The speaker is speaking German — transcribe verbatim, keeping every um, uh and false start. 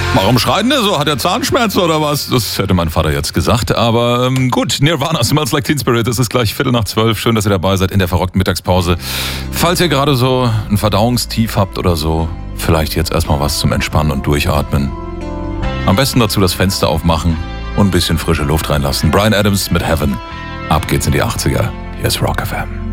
Warum schreit der so? Hat er Zahnschmerzen oder was? Das hätte mein Vater jetzt gesagt. Aber ähm, gut, Nirvana, Smells Like Teen Spirit. Es ist gleich Viertel nach zwölf. Schön, dass ihr dabei seid in der verrockten Mittagspause. Falls ihr gerade so ein Verdauungstief habt oder so, vielleicht jetzt erstmal was zum Entspannen und Durchatmen. Am besten dazu das Fenster aufmachen und ein bisschen frische Luft reinlassen. Bryan Adams mit Heaven. Ab geht's in die achtziger. Hier ist Rock F M.